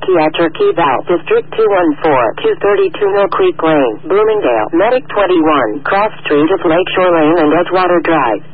Pediatric Eval, District 214, 232 Mill Creek Lane, Bloomingdale, Medic 21, Cross Street of Lakeshore Lane and Edgewater Drive.